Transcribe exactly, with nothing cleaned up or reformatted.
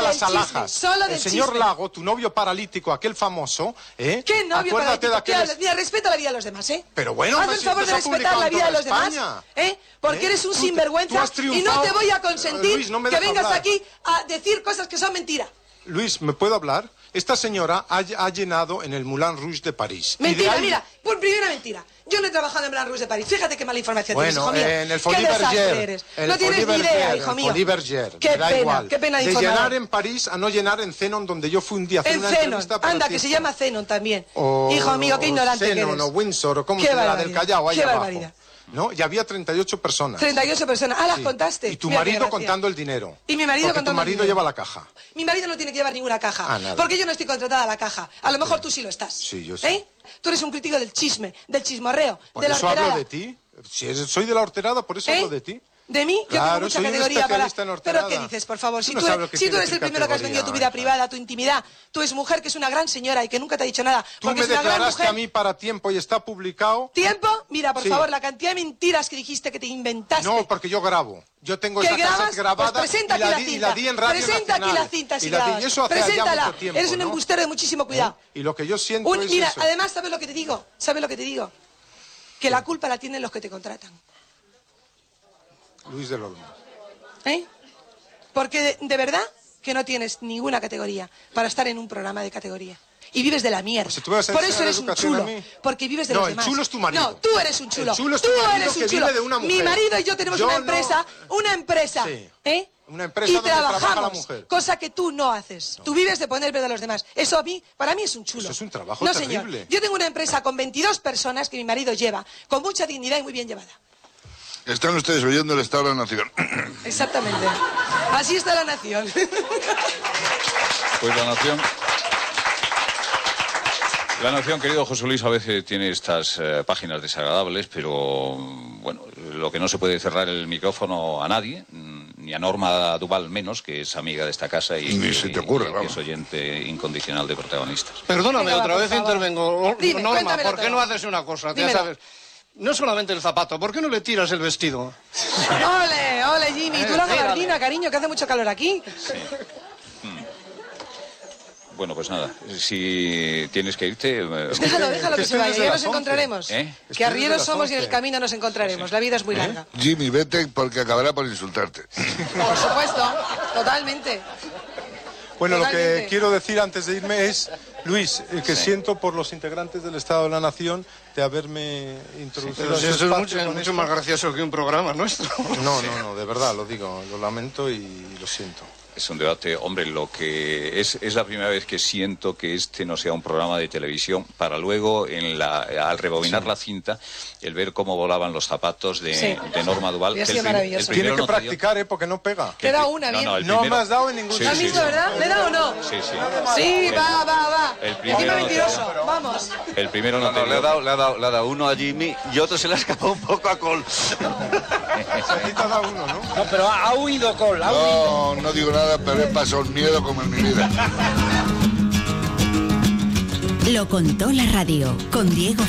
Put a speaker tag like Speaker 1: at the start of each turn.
Speaker 1: las
Speaker 2: chisme,
Speaker 1: alhajas.
Speaker 2: solo del
Speaker 1: El señor
Speaker 2: chisme.
Speaker 1: Lago, tu novio paralítico, aquel famoso, ¿eh?
Speaker 2: ¿Qué novio
Speaker 1: Acuérdate
Speaker 2: paralítico?
Speaker 1: de aquel...
Speaker 2: ¿Qué hablas? Mira, respeta la vida de los demás, ¿eh?
Speaker 1: Pero bueno,
Speaker 2: haz
Speaker 1: me
Speaker 2: el
Speaker 1: siento,
Speaker 2: favor de
Speaker 1: se ha
Speaker 2: respetar
Speaker 1: publicado
Speaker 2: la
Speaker 1: en
Speaker 2: vida de
Speaker 1: toda
Speaker 2: los demás,
Speaker 1: España.
Speaker 2: ¿eh? Porque
Speaker 1: ¿Eh?
Speaker 2: eres un
Speaker 1: Tú-
Speaker 2: sinvergüenza
Speaker 1: tú has
Speaker 2: y
Speaker 1: triunfado.
Speaker 2: no te voy a
Speaker 1: Eh,
Speaker 2: consentir
Speaker 1: Luis, no me
Speaker 2: que
Speaker 1: deja
Speaker 2: vengas
Speaker 1: hablar.
Speaker 2: aquí a decir cosas que son mentira.
Speaker 1: Luis, ¿me puedo hablar? Esta señora ha, ha llenado en el Moulin Rouge de París. Y de
Speaker 2: Mentira,
Speaker 1: ahí-
Speaker 2: mira, por primera mentira. Yo no he trabajado en Moulin Rouge de París. Fíjate qué mala información
Speaker 1: Bueno,
Speaker 2: tienes, hijo mío.
Speaker 1: en el
Speaker 2: Qué
Speaker 1: Folies
Speaker 2: desastre
Speaker 1: Bergère.
Speaker 2: eres.
Speaker 1: El
Speaker 2: No tienes
Speaker 1: Folies
Speaker 2: ni idea,
Speaker 1: Bergère,
Speaker 2: hijo
Speaker 1: el
Speaker 2: mío.
Speaker 1: Folies Bergère,
Speaker 2: Qué
Speaker 1: me da
Speaker 2: pena,
Speaker 1: igual.
Speaker 2: qué pena de
Speaker 1: De
Speaker 2: informar.
Speaker 1: llenar en París a no llenar en Zenon, donde yo fui un día a hacer
Speaker 2: En
Speaker 1: una
Speaker 2: Zenon,
Speaker 1: entrevista para
Speaker 2: anda,
Speaker 1: el
Speaker 2: que se
Speaker 1: tiempo.
Speaker 2: llama Zenon también.
Speaker 1: O-
Speaker 2: Hijo mío, qué ignorante que
Speaker 1: Zenon,
Speaker 2: eres.
Speaker 1: o Windsor, o cómo
Speaker 2: Qué
Speaker 1: se llama, la
Speaker 2: barbaridad,
Speaker 1: del Callao, ahí
Speaker 2: qué
Speaker 1: abajo.
Speaker 2: barbaridad.
Speaker 1: ¿No? Y había treinta y ocho personas.
Speaker 2: treinta y ocho personas. Ah, las
Speaker 1: Sí.
Speaker 2: contaste.
Speaker 1: Y tu
Speaker 2: Mira qué
Speaker 1: marido
Speaker 2: gracia.
Speaker 1: contando el dinero.
Speaker 2: Y mi marido
Speaker 1: Porque
Speaker 2: contando
Speaker 1: tu
Speaker 2: el
Speaker 1: marido
Speaker 2: dinero.
Speaker 1: lleva la caja.
Speaker 2: Mi marido no tiene que llevar ninguna caja.
Speaker 1: Ah, nada.
Speaker 2: Porque yo no estoy contratada a la caja. A lo mejor tú sí lo estás.
Speaker 1: Sí, yo sí.
Speaker 2: ¿Eh? Tú eres un crítico del chisme, del chismorreo,
Speaker 1: Por
Speaker 2: de la
Speaker 1: eso
Speaker 2: horterada.
Speaker 1: hablo de ti. Si eres- soy de la horterada, por eso
Speaker 2: ¿Eh?
Speaker 1: hablo de ti.
Speaker 2: ¿De mí? Yo
Speaker 1: Claro,
Speaker 2: tengo mucha
Speaker 1: soy un
Speaker 2: categoría para...
Speaker 1: especialista en horterada.
Speaker 2: ¿Pero qué dices, por favor?
Speaker 1: Tú
Speaker 2: Si
Speaker 1: no
Speaker 2: tú,
Speaker 1: sabes
Speaker 2: eres,
Speaker 1: lo que
Speaker 2: si tú
Speaker 1: quiere
Speaker 2: eres el
Speaker 1: decir
Speaker 2: primero que has vendido tu vida
Speaker 1: categoría,
Speaker 2: privada, tu intimidad, tú eres mujer que es una gran señora y que nunca te ha dicho nada.
Speaker 1: Tú
Speaker 2: porque
Speaker 1: me
Speaker 2: es una gran
Speaker 1: declaraste
Speaker 2: mujer.
Speaker 1: a mí para Tiempo y está publicado.
Speaker 2: ¿Tiempo? Mira, por
Speaker 1: Sí.
Speaker 2: favor, la cantidad de mentiras que dijiste que te inventaste.
Speaker 1: No, porque yo grabo. Yo tengo
Speaker 2: ¿Que
Speaker 1: esa
Speaker 2: grabas?
Speaker 1: cassette grabada
Speaker 2: Pues presenta
Speaker 1: y, la
Speaker 2: aquí la
Speaker 1: di, y
Speaker 2: cinta.
Speaker 1: la di en Radio
Speaker 2: Presenta aquí
Speaker 1: Nacional.
Speaker 2: la cinta si
Speaker 1: y la di,
Speaker 2: grabas.
Speaker 1: y eso hace ya
Speaker 2: Preséntala.
Speaker 1: mucho tiempo,
Speaker 2: Eres un
Speaker 1: ¿no?
Speaker 2: embustero de muchísimo cuidado.
Speaker 1: ¿Eh? Y lo que yo siento
Speaker 2: Un-
Speaker 1: es
Speaker 2: mira,
Speaker 1: eso.
Speaker 2: además, ¿sabes lo que te digo? ¿Sabes lo que te digo? Que la culpa la tienen los que te contratan.
Speaker 1: Luis del Olmo.
Speaker 2: ¿Eh? Porque de, de verdad que no tienes ninguna categoría para estar en un programa de categoría. Y vives de la mierda.
Speaker 1: Pues si tú me vas a
Speaker 2: Por
Speaker 1: enseñar
Speaker 2: eso eres un
Speaker 1: educación
Speaker 2: chulo.
Speaker 1: a mí.
Speaker 2: Porque vives de
Speaker 1: No,
Speaker 2: los
Speaker 1: el
Speaker 2: demás.
Speaker 1: chulo es tu marido.
Speaker 2: No, tú eres un chulo.
Speaker 1: El chulo es
Speaker 2: tú
Speaker 1: tu marido
Speaker 2: eres un
Speaker 1: que
Speaker 2: chulo.
Speaker 1: vive de una
Speaker 2: Mi
Speaker 1: mujer.
Speaker 2: marido y yo tenemos
Speaker 1: Yo
Speaker 2: una
Speaker 1: no-
Speaker 2: empresa, una empresa,
Speaker 1: Sí.
Speaker 2: ¿eh?
Speaker 1: Una empresa
Speaker 2: y
Speaker 1: donde trabaja
Speaker 2: trabajamos,
Speaker 1: la mujer.
Speaker 2: cosa que tú no haces. Tú vives de poner pedo a los demás. Eso a mí, para mí es un chulo.
Speaker 1: Eso es un trabajo
Speaker 2: no,
Speaker 1: terrible.
Speaker 2: Señor. Yo tengo una empresa con veintidós personas que mi marido lleva, con mucha dignidad y muy bien llevada.
Speaker 3: Están ustedes oyendo el Estado de la Nación.
Speaker 2: Exactamente. Así está la nación.
Speaker 4: Pues la nación... La nación, querido José Luis, a veces tiene estas eh, páginas desagradables, pero bueno, lo que no se puede cerrar el micrófono a nadie, mm, ni a Norma Duval menos, que es amiga de esta casa y,
Speaker 3: Ni
Speaker 4: que-
Speaker 3: se te ocurre,
Speaker 4: y que
Speaker 3: vamos.
Speaker 4: es oyente incondicional de Protagonistas.
Speaker 5: Perdóname,
Speaker 2: Venga, va,
Speaker 5: otra
Speaker 2: por
Speaker 5: vez
Speaker 2: favor.
Speaker 5: intervengo.
Speaker 2: Dime,
Speaker 5: Norma,
Speaker 2: cuéntamelo
Speaker 5: ¿por qué
Speaker 2: todo.
Speaker 5: no haces una cosa? Ya
Speaker 2: Dímelo.
Speaker 5: sabes. No solamente el zapato, ¿por qué no le tiras el vestido?
Speaker 2: Ole, ole, Jimmy. Tú
Speaker 5: Eh,
Speaker 2: la
Speaker 5: tírale.
Speaker 2: gabardina, cariño, que hace mucho calor aquí.
Speaker 4: Bueno, pues nada, si tienes que irte... eh,
Speaker 2: Déjalo, déjalo
Speaker 1: que
Speaker 2: que se
Speaker 1: estoy
Speaker 2: vaya.
Speaker 1: desde
Speaker 2: Ya
Speaker 1: las
Speaker 2: nos
Speaker 1: once.
Speaker 2: encontraremos.
Speaker 4: ¿Eh?
Speaker 2: Que
Speaker 1: Estoy
Speaker 2: arrieros
Speaker 1: desde las
Speaker 2: somos y en el
Speaker 1: once.
Speaker 2: camino nos encontraremos. La vida es muy larga.
Speaker 3: Jimmy, vete porque acabará por insultarte.
Speaker 2: Por supuesto, totalmente.
Speaker 1: Bueno, lo
Speaker 2: Totalmente.
Speaker 1: que quiero decir antes de irme es, Luis, el que siento por los integrantes del Estado de la Nación de haberme introducido
Speaker 5: Pero
Speaker 1: en
Speaker 5: si
Speaker 1: su
Speaker 5: eso es
Speaker 1: espacio
Speaker 5: mucho,
Speaker 1: con
Speaker 5: mucho
Speaker 1: esto.
Speaker 5: más gracioso que un programa nuestro.
Speaker 1: No, no, no, de verdad, lo digo, lo lamento y lo siento.
Speaker 4: Es un debate, hombre, lo que es, es la primera vez que siento que este no sea un programa de televisión para luego, en la, al rebobinar la cinta, el ver cómo volaban los zapatos de,
Speaker 2: Sí.
Speaker 4: de Norma Duval.
Speaker 2: Hubiera
Speaker 4: que
Speaker 2: sido
Speaker 4: el prim-
Speaker 2: maravilloso.
Speaker 4: el
Speaker 1: Tiene
Speaker 4: primero
Speaker 1: que
Speaker 4: no cedió.
Speaker 1: practicar, ¿eh? Porque no pega.
Speaker 2: Te da una,
Speaker 4: No,
Speaker 2: bien.
Speaker 4: no, el
Speaker 1: No
Speaker 4: primero-
Speaker 1: me has dado en ningún
Speaker 4: Sí,
Speaker 2: ¿Lo has
Speaker 4: sí,
Speaker 2: visto,
Speaker 4: sí.
Speaker 2: verdad? ¿Le da o no?
Speaker 4: Sí, sí.
Speaker 2: Sí,
Speaker 4: El-
Speaker 2: va, va, va.
Speaker 4: el
Speaker 2: Encima
Speaker 4: primero no
Speaker 2: mentiroso. Vamos.
Speaker 4: El primero no,
Speaker 6: No, no,
Speaker 4: te
Speaker 6: le ha dado, le ha dado, le ha dado uno a Jimmy y otro se le ha escapado un poco a Col.
Speaker 1: Aquí te ha dado uno, ¿no?
Speaker 5: No, pero ha, ha huido Col, ha huido.
Speaker 3: No, no digo nada, pero he pasado el miedo como en mi vida.
Speaker 7: Lo contó la radio con Diego